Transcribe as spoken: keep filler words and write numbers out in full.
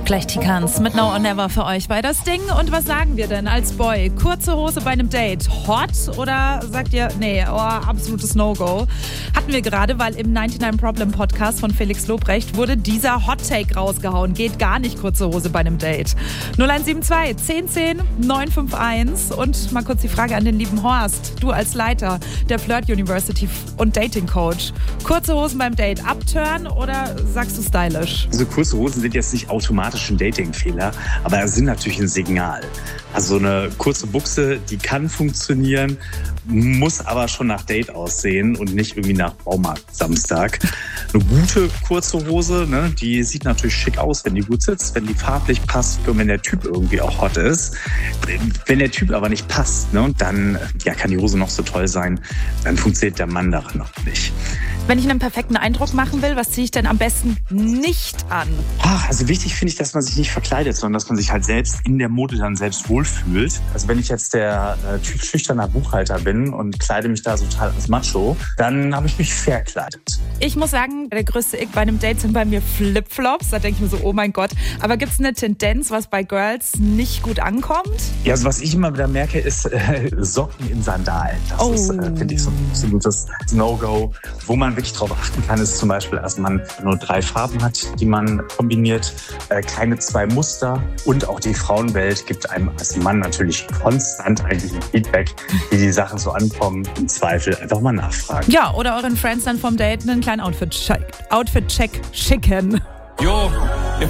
Gleich Tikans mit No or Never für euch bei das Ding. Und was sagen wir denn als Boy? Kurze Hose bei einem Date, hot oder sagt ihr, nee, oh, absolutes No-Go? Hatten wir gerade, weil im neunundneunzig Problem Podcast von Felix Lobrecht wurde dieser Hot-Take rausgehauen. Geht gar nicht kurze Hose bei einem Date. null eins sieben zwei, zehn zehn, neun fünf eins. Und mal kurz die Frage an den lieben Horst. Du als Leiter der Flirt University und Dating Coach. Kurze Hosen beim Date, Upturn oder sagst du stylisch? Also kurze Hosen sind jetzt nicht automatisch ein Dating-Fehler, aber sind natürlich ein Signal. Also eine kurze Buchse, die kann funktionieren, muss aber schon nach Date aussehen und nicht irgendwie nach Baumarkt Samstag. Eine gute kurze Hose, ne, die sieht natürlich schick aus, wenn die gut sitzt, wenn die farblich passt und wenn der Typ irgendwie auch hot ist. Wenn der Typ aber nicht passt, ne, dann ja, kann die Hose noch so toll sein, dann funktioniert der Mann darin noch nicht. Wenn ich einen perfekten Eindruck machen will, was ziehe ich denn am besten nicht an? Ach, also wichtig finde ich, dass man sich nicht verkleidet, sondern dass man sich halt selbst in der Mode dann selbst wohlfühlt. Also wenn ich jetzt der äh, Typ schüchterner Buchhalter bin und kleide mich da total als Macho, dann habe ich mich verkleidet. Ich muss sagen, der größte Ick bei einem Date sind bei mir Flipflops. Da denke ich mir so, oh mein Gott. Aber gibt es eine Tendenz, was bei Girls nicht gut ankommt? Ja, also was ich immer wieder merke, ist äh, Socken in Sandalen. Das oh. ist, äh, finde ich, so ein absolutes No-Go. Wo man wirklich drauf achten kann, ist zum Beispiel, dass man nur drei Farben hat, die man kombiniert, äh, keine zwei Muster. Und auch die Frauenwelt gibt einem als Mann natürlich konstant eigentlich ein Feedback, wie die Sachen so ankommen. Im Zweifel einfach mal nachfragen. Ja, oder euren Friends dann vom Date einen kleinen Outfit-Check Outfit-Check schicken. Jo,